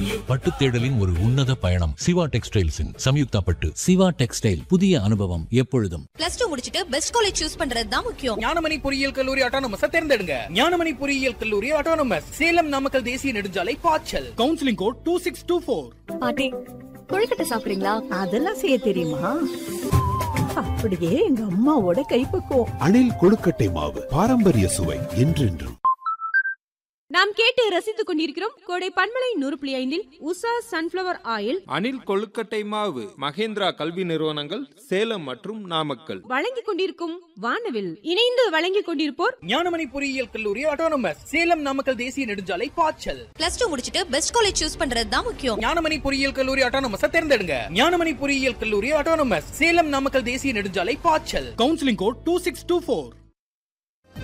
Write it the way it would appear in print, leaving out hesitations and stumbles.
பட்டு தேடலின் ஒரு உன்னத பயணம். சிவா டெக்ஸ்டைல்ஸின் சம்யுக்தா பட்டு. சிவா டெக்ஸ்டைல், புதிய அனுபவம் எப்பொழுதும். +2 முடிச்சிட்டு பெஸ்ட் காலேஜ் சூஸ் பண்றது தான் முக்கியம். ஞானமணி பொறியியல் கல்லூரி ஆட்டோனமஸ் தேர்ந்தெடுங்க. ஞானமணி பொறியியல் கல்லூரி ஆட்டோனமஸ், சேலம் நாமக்கல் தேசிய நெடுஞ்சாலை பாய்ச்சல். Counselling code 2624. பாட்டி, கொழுக்கட்டை சாப்பிடுறீங்களா? அதெல்லாம் செய்ய தெரியுமா? அப்படியே எங்க அம்மாவோட கைப்பக்குவம். அணில் கொழுக்கட்டை மாவு, பாரம்பரிய சுவை என்றென்றும். நாம் கேட்டு ரசித்துக் கொண்டிருக்கிறோம் கோடை பண்பலை 100.5 உஷா சன்ஃபிளவர் ஆயில், அணில் கொழுக்கட்டை மாவு, மகேந்திரா கல்வி நிறுவனங்கள் சேலம் மற்றும் நாமக்கல் வழங்கிக் கொண்டிருக்கும் வானவில். இணைந்து வழங்கிக் கொண்டிருப்போர் ஞானமணி பொறியியல் கல்லூரி ஆட்டோனமஸ், சேலம் நாமக்கல் தேசிய நெடுஞ்சாலை பாய்ச்சல். +2 முடிச்சிட்டு பெஸ்ட் காலேஜ் சூஸ் பண்றது தான் முக்கியம். ஞானமணி பொறியியல் கல்லூரி ஆட்டோனமஸ் தேர்ந்தெடுங்க. ஞானமணி பொறியியல் கல்லூரி ஆட்டோனமஸ், சேலம் நாமக்கல் தேசிய நெடுஞ்சாலை பாய்ச்சல். Counselling code 2624.